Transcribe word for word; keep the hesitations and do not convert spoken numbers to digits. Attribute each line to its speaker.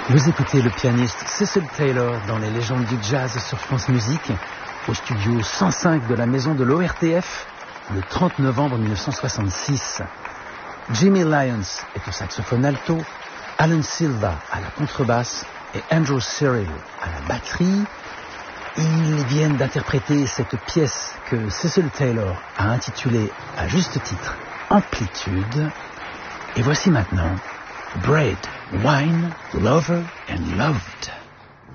Speaker 1: Vous écoutez le pianiste Cecil Taylor dans les légendes du jazz sur France Musique, au studio cent cinq de la maison de l'O R T F, le trente novembre mille neuf cent soixante-six. Jimmy Lyons est au saxophone alto, Alan Silva à la contrebasse et Andrew Cyril à la batterie. Ils viennent d'interpréter cette pièce que Cecil Taylor a intitulée à juste titre Amplitude. Et voici maintenant Bread, Wine, Lover and Loved.